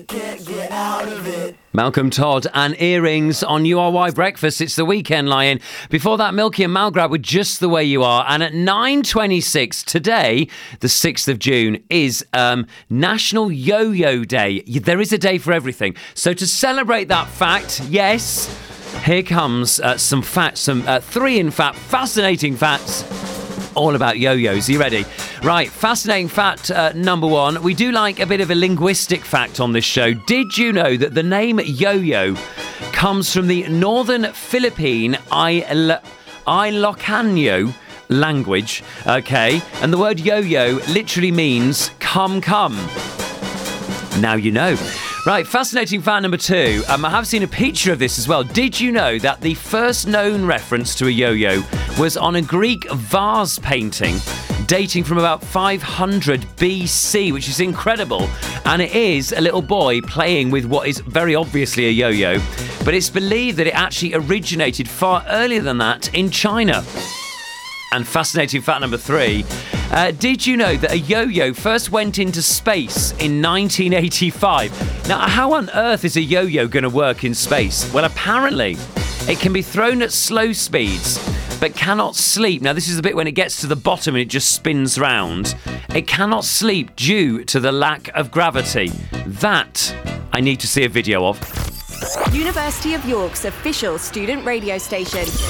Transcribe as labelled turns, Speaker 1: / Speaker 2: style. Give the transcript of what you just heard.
Speaker 1: Can't get out of it.
Speaker 2: Malcolm Todd and Earrings on URY Breakfast. It's the weekend, Lion. Before that, Milky and Malgrab with Just the Way You Are. And at 9:26 today, the 6th of June, is National Yo-Yo Day. There is a day for everything. So to celebrate that fact, yes, here comes some facts, three, in fact, fascinating facts all about yo-yos. Are you ready? Right, fascinating fact number one. We do like a bit of a linguistic fact on this show. Did you know that the name yo-yo comes from the northern Philippine Ilocano language? Okay, and the word yo-yo literally means come. Now you know. Right, fascinating fact number two. I have seen a picture of this as well. Did you know that the first known reference to a yo-yo was on a Greek vase painting dating from about 500 BC, which is incredible. And it is a little boy playing with what is very obviously a yo-yo, but it's believed that it actually originated far earlier than that in China. And fascinating fact number three. Did you know that a yo-yo first went into space in 1985? Now, how on earth is a yo-yo going to work in space? Well, apparently, it can be thrown at slow speeds, but cannot sleep. Now, this is the bit when it gets to the bottom and it just spins round. It cannot sleep due to the lack of gravity. That I need to see a video of.
Speaker 3: University of York's official student radio station.